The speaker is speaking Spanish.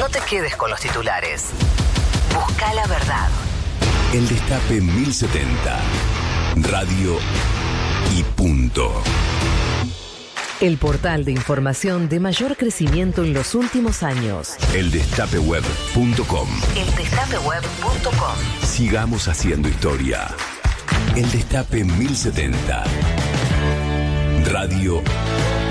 No te quedes con los titulares. Busca la verdad. El Destape 1070. Radio y punto. El portal de información de mayor crecimiento en los últimos años. Eldestapeweb.com. Eldestapeweb.com. Sigamos haciendo historia. El Destape 1070. Radio